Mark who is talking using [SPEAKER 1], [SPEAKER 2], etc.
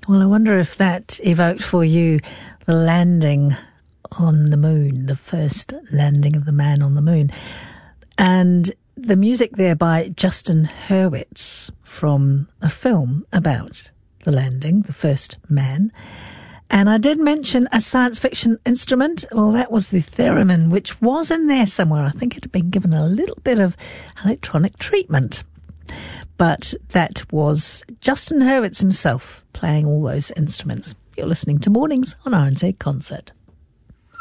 [SPEAKER 1] Well, I wonder if that evoked for you the landing on the moon, the first landing of the man on the moon. And the music there by Justin Hurwitz from a film about the landing, the first man. And I did mention a science fiction instrument. Well, that was the theremin, which was in there somewhere. I think it had been given a little bit of electronic treatment. But that was Justin Hurwitz himself playing all those instruments. You're listening to Mornings on RNZ Concert.